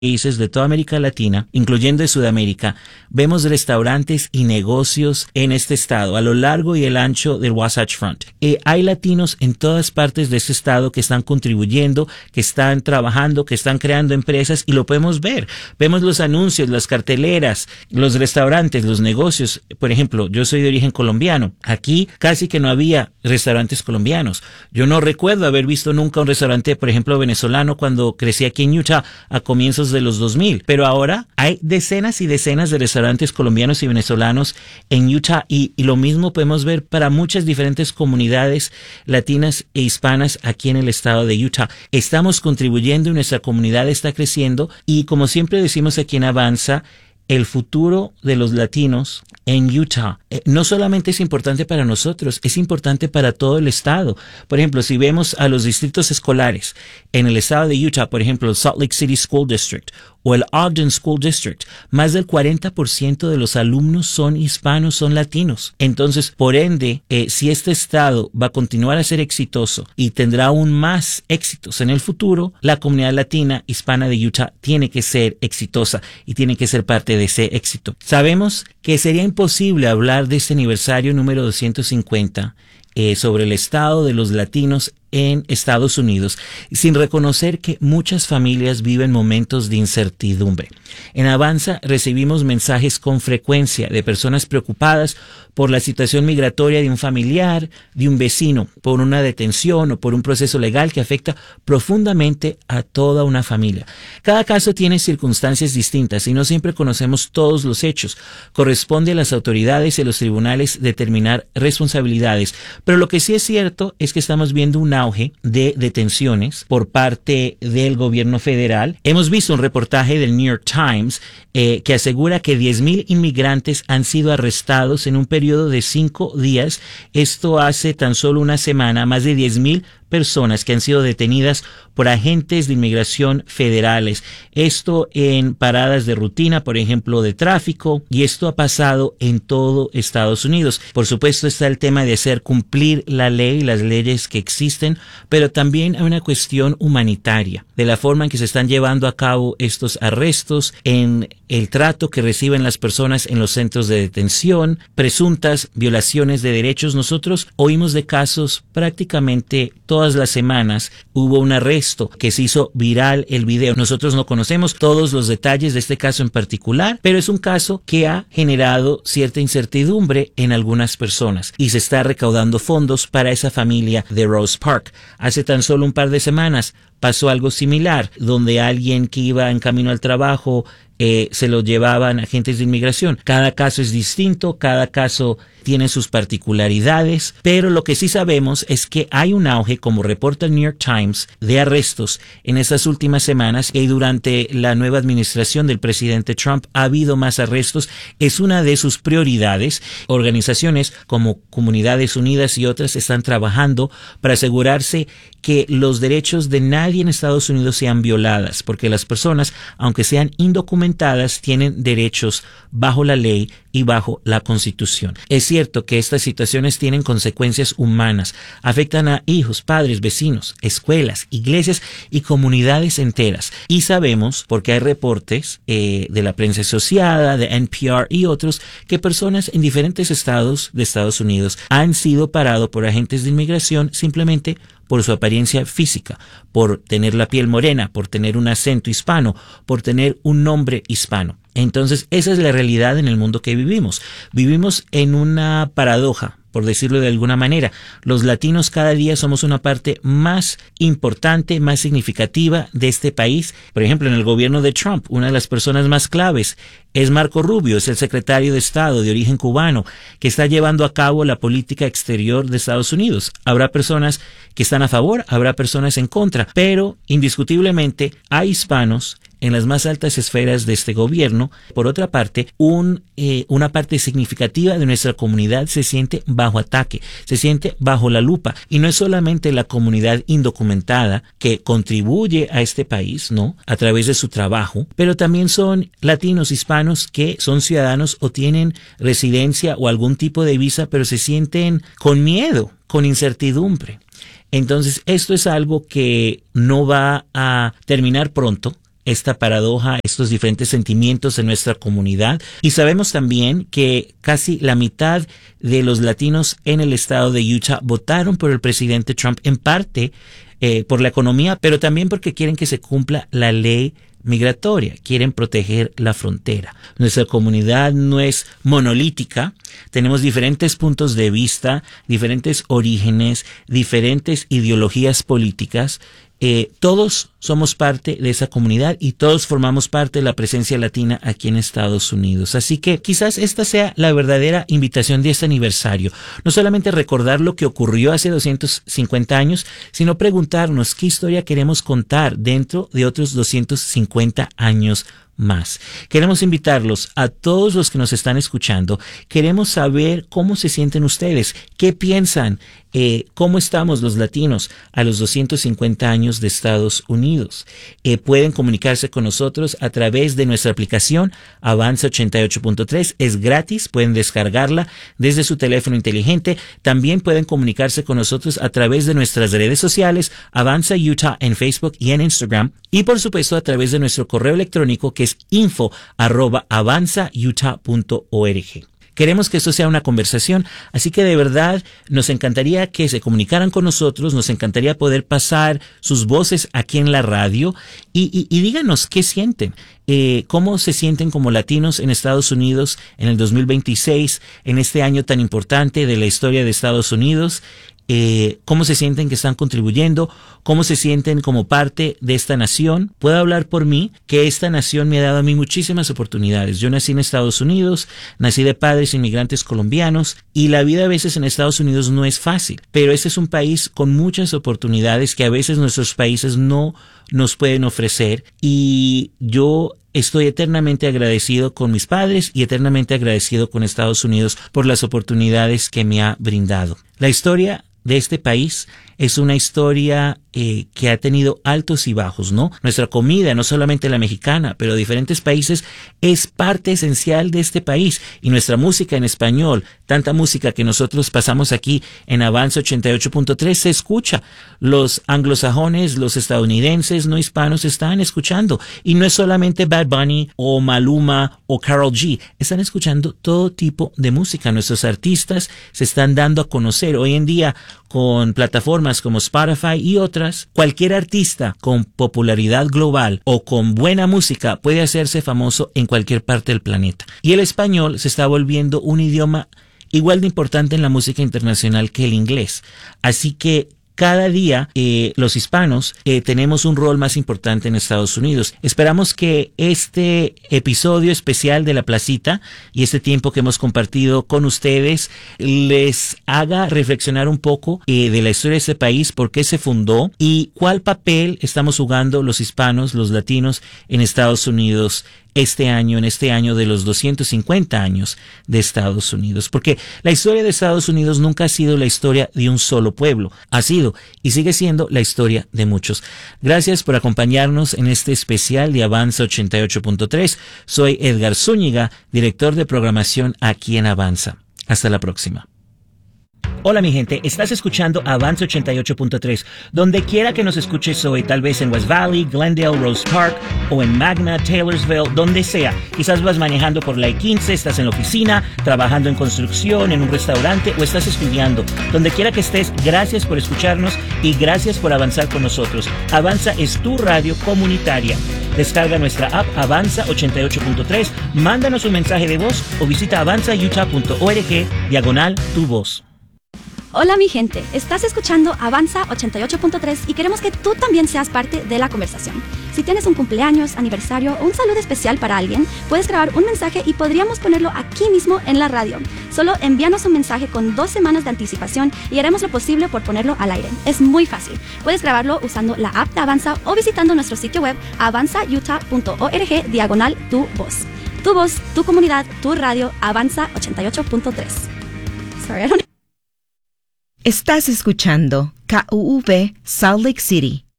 países de toda América Latina, incluyendo de Sudamérica, vemos restaurantes y negocios en este estado, a lo largo y el ancho del Wasatch Front. Hay latinos en todas partes de este estado que están contribuyendo, que están trabajando, que están creando empresas, y lo podemos ver. Vemos los anuncios, las carteleras, los restaurantes, los negocios. Por ejemplo, yo soy de origen colombiano. Aquí casi que no había restaurantes colombianos. Yo no recuerdo haber visto nunca un restaurante, por ejemplo, venezolano cuando crecí aquí en Utah a comienzos de los 2000, pero ahora hay decenas y decenas de restaurantes colombianos y venezolanos en Utah, y lo mismo podemos ver para muchas diferentes comunidades latinas e hispanas aquí en el estado de Utah. Estamos contribuyendo y nuestra comunidad está creciendo, y como siempre decimos aquí en Avanza, el futuro de los latinos en Utah no solamente es importante para nosotros, es importante para todo el estado. Por ejemplo, si vemos a los distritos escolares en el estado de Utah, por ejemplo, el Salt Lake City School District o el Ogden School District, más del 40% de los alumnos son hispanos, son latinos. Entonces, por ende, si este estado va a continuar a ser exitoso y tendrá aún más éxitos en el futuro, la comunidad latina hispana de Utah tiene que ser exitosa y tiene que ser parte de ese éxito. Sabemos que sería imposible hablar de este aniversario número 250 sobre el estado de los latinos en Estados Unidos sin reconocer que muchas familias viven momentos de incertidumbre. En Avanza recibimos mensajes con frecuencia de personas preocupadas por la situación migratoria de un familiar, de un vecino, por una detención o por un proceso legal que afecta profundamente a toda una familia. Cada caso tiene circunstancias distintas y no siempre conocemos todos los hechos. Corresponde a las autoridades y a los tribunales determinar responsabilidades, pero lo que sí es cierto es que estamos viendo un auge de detenciones por parte del gobierno federal. Hemos visto un reportaje del New York Times que asegura que 10,000 inmigrantes han sido arrestados en un periodo de 5 días. Esto hace tan solo una semana, más de 10,000 personas que han sido detenidas por agentes de inmigración federales. Esto en paradas de rutina, por ejemplo, de tráfico, y esto ha pasado en todo Estados Unidos. Por supuesto está el tema de hacer cumplir la ley, las leyes que existen, pero también hay una cuestión humanitaria, de la forma en que se están llevando a cabo estos arrestos, en el trato que reciben las personas en los centros de detención, presuntas violaciones de derechos. Nosotros oímos de casos prácticamente todas las semanas. Hubo un arresto que se hizo viral el video. Nosotros no conocemos todos los detalles de este caso en particular, pero es un caso que ha generado cierta incertidumbre en algunas personas y se está recaudando fondos para esa familia de Rose Park. Hace tan solo un par de semanas pasó algo similar, donde alguien que iba en camino al trabajo se lo llevaban agentes de inmigración. Cada caso es distinto, cada caso tiene sus particularidades, pero lo que sí sabemos es que hay un auge, como reporta el New York Times, de arrestos en estas últimas semanas, y durante la nueva administración del presidente Trump ha habido más arrestos. Es una de sus prioridades. Organizaciones como Comunidades Unidas y otras están trabajando para asegurarse que los derechos de nadie en Estados Unidos sean violadas, porque las personas, aunque sean indocumentadas, tienen derechos bajo la ley y bajo la Constitución. Es cierto que estas situaciones tienen consecuencias humanas, afectan a hijos, padres, vecinos, escuelas, iglesias y comunidades enteras. Y sabemos, porque hay reportes de la prensa asociada, de NPR y otros, que personas en diferentes estados de Estados Unidos han sido parados por agentes de inmigración simplemente por su apariencia física, por tener la piel morena, por tener un acento hispano, por tener un nombre hispano. Entonces, esa es la realidad en el mundo que vivimos. Vivimos en una paradoja, por decirlo de alguna manera. Los latinos cada día somos una parte más importante, más significativa de este país. Por ejemplo, en el gobierno de Trump, una de las personas más claves es Marco Rubio, es el secretario de Estado de origen cubano, que está llevando a cabo la política exterior de Estados Unidos. Habrá personas que están a favor, habrá personas en contra, pero indiscutiblemente hay hispanos en las más altas esferas de este gobierno. Por otra parte, una parte significativa de nuestra comunidad se siente bajo ataque, se siente bajo la lupa, y no es solamente la comunidad indocumentada que contribuye a este país, ¿no?, a través de su trabajo, pero también son latinos, hispanos que son ciudadanos o tienen residencia o algún tipo de visa, pero se sienten con miedo, con incertidumbre. Entonces, esto es algo que no va a terminar pronto. esta paradoja, estos diferentes sentimientos en nuestra comunidad. Y sabemos también que casi la mitad de los latinos en el estado de Utah votaron por el presidente Trump, en parte por la economía, pero también porque quieren que se cumpla la ley migratoria, quieren proteger la frontera. Nuestra comunidad no es monolítica, tenemos diferentes puntos de vista, diferentes orígenes, diferentes ideologías políticas. Todos somos parte de esa comunidad y todos formamos parte de la presencia latina aquí en Estados Unidos. Así que quizás esta sea la verdadera invitación de este aniversario. No solamente recordar lo que ocurrió hace 250 años, sino preguntarnos qué historia queremos contar dentro de otros 250 años más. Queremos invitarlos a todos los que nos están escuchando. Queremos saber cómo se sienten ustedes, qué piensan, cómo estamos los latinos a los 250 años de Estados Unidos. Pueden comunicarse con nosotros a través de nuestra aplicación Avanza 88.3. Es gratis, pueden descargarla desde su teléfono inteligente. También pueden comunicarse con nosotros a través de nuestras redes sociales, Avanza Utah en Facebook y en Instagram. Y por supuesto a través de nuestro correo electrónico que es info@avanzautah.org. Queremos que esto sea una conversación, así que de verdad nos encantaría que se comunicaran con nosotros, nos encantaría poder pasar sus voces aquí en la radio y díganos qué sienten, cómo se sienten como latinos en Estados Unidos en el 2026, en este año tan importante de la historia de Estados Unidos. Cómo se sienten que están contribuyendo, cómo se sienten como parte de esta nación. Puedo hablar por mí, que esta nación me ha dado a mí muchísimas oportunidades. Yo nací en Estados Unidos, nací de padres inmigrantes colombianos y la vida a veces en Estados Unidos no es fácil, pero este es un país con muchas oportunidades que a veces nuestros países no nos pueden ofrecer y yo estoy eternamente agradecido con mis padres y eternamente agradecido con Estados Unidos por las oportunidades que me ha brindado. La historia de este país es una historia que ha tenido altos y bajos, ¿no? Nuestra comida, no solamente la mexicana, pero de diferentes países, es parte esencial de este país. Y nuestra música en español, tanta música que nosotros pasamos aquí en Avanza 88.3, se escucha. Los anglosajones, los estadounidenses, no hispanos, están escuchando. Y no es solamente Bad Bunny o Maluma o Karol G. Están escuchando todo tipo de música. Nuestros artistas se están dando a conocer. Hoy en día, con plataformas como Spotify y otras, cualquier artista con popularidad global o con buena música puede hacerse famoso en cualquier parte del planeta. Y el español se está volviendo un idioma igual de importante en la música internacional que el inglés. Así que cada día los hispanos tenemos un rol más importante en Estados Unidos. Esperamos que este episodio especial de La Placita y este tiempo que hemos compartido con ustedes les haga reflexionar un poco de la historia de este país, por qué se fundó y cuál papel estamos jugando los hispanos, los latinos en Estados Unidos este año, en este año de los 250 años de Estados Unidos. Porque la historia de Estados Unidos nunca ha sido la historia de un solo pueblo. Ha sido y sigue siendo la historia de muchos. Gracias por acompañarnos en este especial de Avanza 88.3. Soy Edgar Zúñiga, director de programación aquí en Avanza. Hasta la próxima. Hola mi gente, estás escuchando Avanza 88.3. Donde quiera que nos escuches hoy, tal vez en West Valley, Glendale, Rose Park o en Magna, Taylorsville, donde sea. Quizás vas manejando por la I-15, estás en la oficina, trabajando en construcción, en un restaurante o estás estudiando. Donde quiera que estés, gracias por escucharnos y gracias por avanzar con nosotros. Avanza es tu radio comunitaria. Descarga nuestra app Avanza 88.3, mándanos un mensaje de voz o visita avanzautah.org/tu voz. Hola mi gente, estás escuchando Avanza 88.3 y queremos que tú también seas parte de la conversación. Si tienes un cumpleaños, aniversario o un saludo especial para alguien, puedes grabar un mensaje y podríamos ponerlo aquí mismo en la radio. Solo envíanos un mensaje con 2 semanas de anticipación y haremos lo posible por ponerlo al aire. Es muy fácil. Puedes grabarlo usando la app de Avanza o visitando nuestro sitio web avanzautah.org/tu voz. Tu voz, tu comunidad, tu radio, Avanza 88.3. Sorry, I don't... Estás escuchando KUV Salt Lake City